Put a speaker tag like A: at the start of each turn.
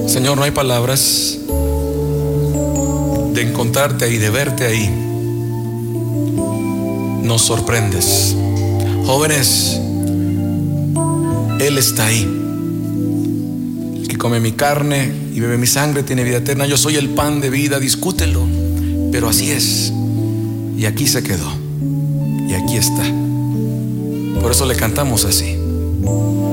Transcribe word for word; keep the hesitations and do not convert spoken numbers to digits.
A: Señor, no hay palabras de encontrarte ahí, de verte ahí. Nos sorprendes. Jóvenes, Él está ahí. El que come mi carne y bebe mi sangre tiene vida eterna. Yo soy el pan de vida, discútelo. Pero así es. Y aquí se quedó. Y aquí está. Por eso le cantamos así.